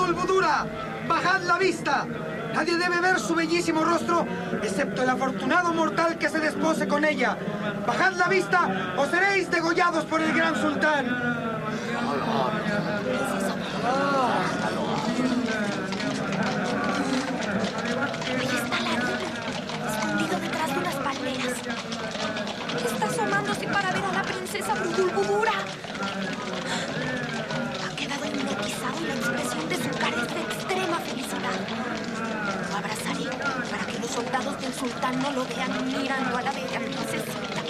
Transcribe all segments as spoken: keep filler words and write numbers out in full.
Budulbudura, bajad la vista. Nadie debe ver su bellísimo rostro, excepto el afortunado mortal que se despose con ella. Bajad la vista o seréis degollados por el gran sultán. Ahí está Aladino, escondido detrás de unas palmeras. Está asomándose para ver a la princesa Budulbudura. Ha quedado hipnotizado y la expresión de su cara es de extrema felicidad. Lo abrazaré para que los soldados del sultán no lo vean mirando a la bella princesita.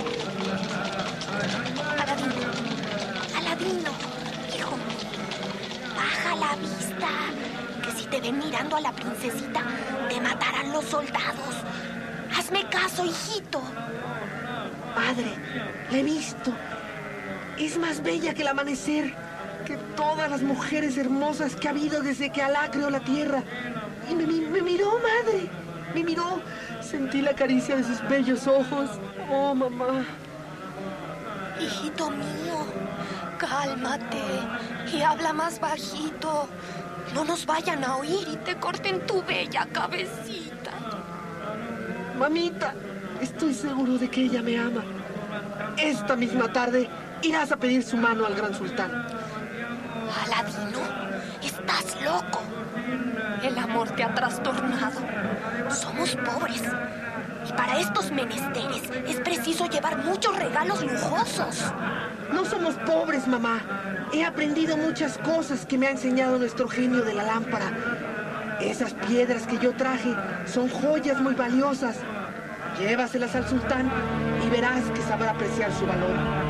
Aladino, Aladino, hijo mío, baja la vista, que si te ven mirando a la princesita, te matarán los soldados. Hazme caso, hijito. Padre, la he visto. Es más bella que el amanecer, que todas las mujeres hermosas que ha habido desde que Alá creó la tierra. Y me, me, me miró, madre. Me miró. Sentí la caricia de sus bellos ojos. Oh, mamá. Hijito mío, cálmate y habla más bajito. No nos vayan a oír y te corten tu bella cabecita. Mamita, estoy seguro de que ella me ama. Esta misma tarde irás a pedir su mano al gran sultán. Aladino, estás loco. El amor te ha trastornado. Somos pobres. Y para estos menesteres es preciso llevar muchos regalos lujosos. No somos pobres, mamá. He aprendido muchas cosas que me ha enseñado nuestro genio de la lámpara. Esas piedras que yo traje son joyas muy valiosas. Llévaselas al sultán y verás que sabrá apreciar su valor.